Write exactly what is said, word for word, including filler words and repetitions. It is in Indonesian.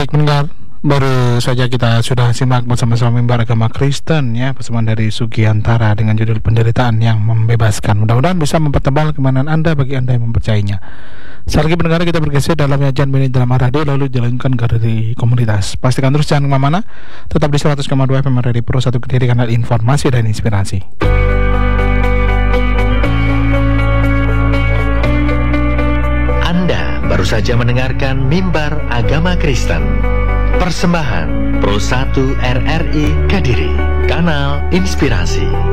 Baik pendengar, baru saja kita sudah simak bersama-sama mimbar agama Kristen ya, persembahan dari Sugiantara dengan judul Penderitaan yang Membebaskan. Mudah-mudahan bisa mempertebal keimanan Anda bagi Anda yang mempercayainya. Saat lagi pendengar, kita bergeser dalam nyajian Mini Drama Radio, lalu jalankan ke dari komunitas. Pastikan terus jangan kemana-mana, tetap di seratus koma dua F M Radio Pro satu Kediri, kanal informasi dan inspirasi. Anda baru saja mendengarkan Mimbar Agama Kristen, persembahan Pro satu R R I Kediri, kanal inspirasi.